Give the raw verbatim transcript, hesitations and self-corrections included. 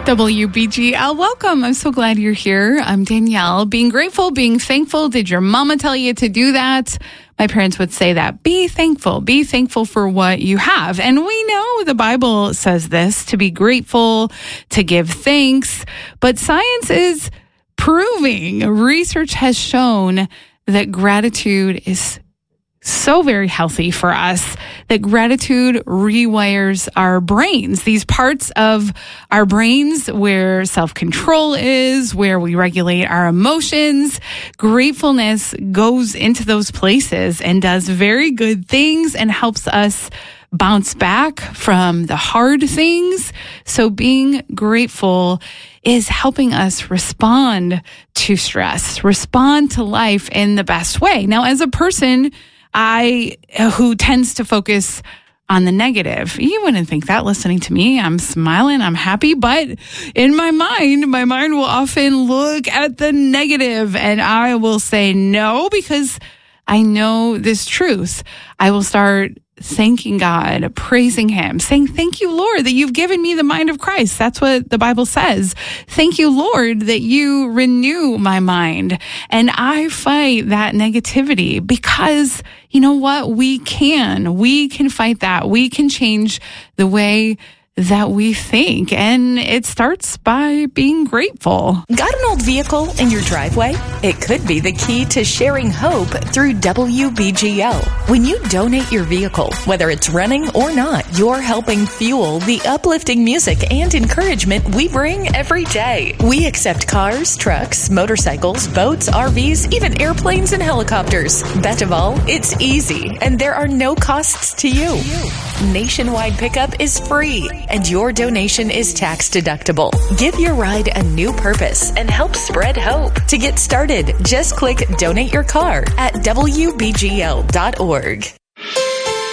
W B G L, welcome. I'm so glad you're here. I'm Danielle. Being grateful, being thankful. Did your mama tell you to do that? My parents would say that. Be thankful. Be thankful for what you have. And we know the Bible says this, to be grateful, to give thanks. But science is proving, research has shown that gratitude is so very healthy for us, that gratitude rewires our brains. These parts of our brains where self-control is, where we regulate our emotions, gratefulness goes into those places and does very good things and helps us bounce back from the hard things. So being grateful is helping us respond to stress, respond to life in the best way. Now, as a person, I, who tends to focus on the negative. You wouldn't think that listening to me. I'm smiling, I'm happy, but in my mind, my mind will often look at the negative and I will say no because I know this truth. I will start thanking God, praising Him, saying, thank you, Lord, that you've given me the mind of Christ. That's what the Bible says. Thank you, Lord, that you renew my mind. And I fight that negativity because, you know what? We can. We can fight that. We can change the way that we think. And it starts by being grateful. Got an old vehicle in your driveway? It could be the key to sharing hope through W B G L. When you donate your vehicle, whether it's running or not, you're helping fuel the uplifting music and encouragement we bring every day. We accept cars, trucks, motorcycles, boats, R Vs, even airplanes and helicopters. Best of all, it's easy and there are no costs to you. Nationwide pickup is free and your donation is tax deductible. Give your ride a new purpose and help spread hope. To get started, just click Donate Your Car at W B G L dot org.